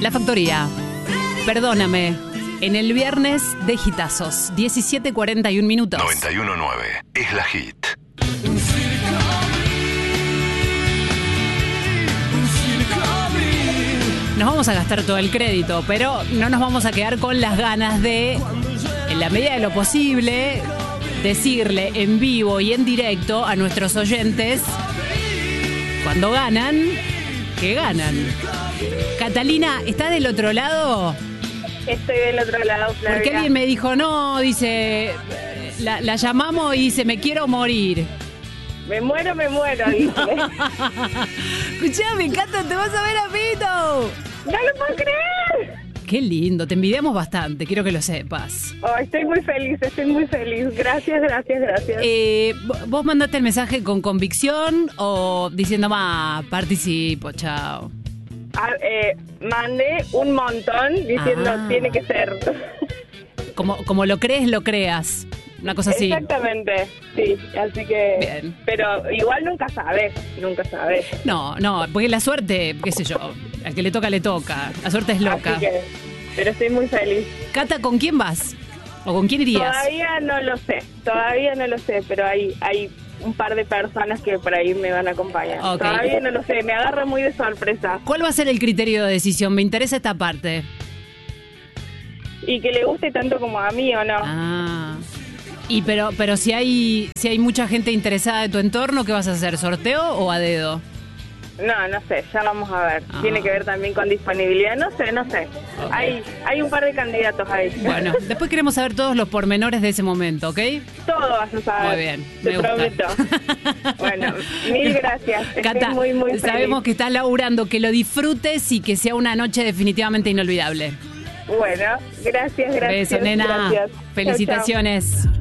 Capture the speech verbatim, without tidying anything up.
La Factoría. Perdóname. En el viernes de hitazos. diecisiete cuarenta y un minutos. noventa y uno punto nueve es la hit. Nos vamos a gastar todo el crédito, pero no nos vamos a quedar con las ganas de, en la medida de lo posible, decirle en vivo y en directo a nuestros oyentes, cuando ganan, que ganan. Catalina, ¿estás del otro lado? Estoy del otro lado, Flavia. Porque alguien me dijo, no, dice, la, la llamamos y dice, me quiero morir. Me muero, me muero, dice. Escuchame, Cata, te vas a ver a Pito. ¡No lo puedo creer! Qué lindo, te envidiamos bastante, quiero que lo sepas. Oh, estoy muy feliz, estoy muy feliz. Gracias, gracias, gracias. Eh, ¿Vos mandaste el mensaje con convicción o diciendo, ma, participo, chao? Ah, eh, mandé un montón diciendo, Ah. tiene que ser. Como, como lo crees, lo creas. Una cosa así. Exactamente, sí, así que... Bien. Pero igual nunca sabes, nunca sabes. No, no, porque la suerte, qué sé yo, al que le toca, le toca. La suerte es loca. Así que, pero estoy muy feliz. Cata, ¿con quién vas? ¿O con quién irías? Todavía no lo sé, todavía no lo sé, pero hay, hay un par de personas que por ahí me van a acompañar. Ok. Todavía no lo sé, me agarra muy de sorpresa. ¿Cuál va a ser el criterio de decisión? Me interesa esta parte. Y que le guste tanto como a mí, ¿o no? Ah. Y pero, pero si hay, si hay mucha gente interesada de tu entorno, ¿qué vas a hacer? ¿Sorteo o a dedo? No, no sé, ya vamos a ver. Ah. Tiene que ver también con disponibilidad, no sé, no sé. Ok. Hay, hay un par de candidatos ahí. Bueno, después queremos saber todos los pormenores de ese momento, ¿ok? Todo vas a saber. Muy bien, te me gusta. prometo. Bueno, mil gracias. Estoy Cata, muy, muy feliz. sabemos que estás laburando, que lo disfrutes y que sea una noche definitivamente inolvidable. Bueno, gracias, gracias. Beso, nena. Gracias. Felicitaciones.